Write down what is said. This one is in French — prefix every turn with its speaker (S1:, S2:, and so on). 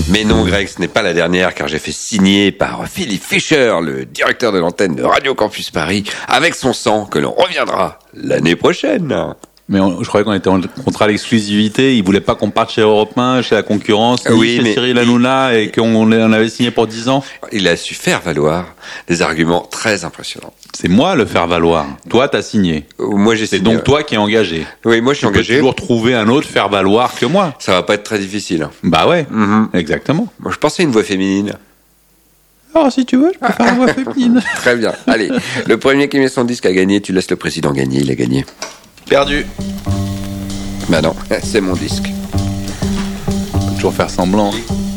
S1: Mais non, Greg, ce n'est pas la dernière, car j'ai fait signer par Philippe Fischer, le directeur de l'antenne de Radio Campus Paris, avec son sang, que l'on reviendra l'année prochaine.
S2: Mais je croyais qu'on était en contrat d'exclusivité. Ils voulaient pas qu'on parte chez Europe 1, chez la concurrence,
S1: Oui,
S2: chez
S1: mais
S2: Cyril Hanouna, et qu'on avait signé pour 10 ans.
S1: Il a su faire valoir des arguments très impressionnants.
S2: C'est moi le faire valoir. Toi, t'as signé.
S1: Moi, j'ai
S2: C'est
S1: signé.
S2: donc toi qui es engagé.
S1: Oui, moi, je suis
S2: Tu peux
S1: engagé.
S2: toujours trouver un autre faire valoir que moi.
S1: Ça va pas être très difficile.
S2: Bah ouais,
S1: Mhm.
S2: exactement.
S1: Moi, je pensais à une voix féminine.
S2: Alors si tu veux, je peux faire la voix féminine.
S1: Très bien. Allez, le premier qui met son disque a gagné. Tu laisses le président gagner. Il a gagné.
S2: Perdu.
S1: Bah non, c'est mon disque.
S2: Faut toujours faire semblant.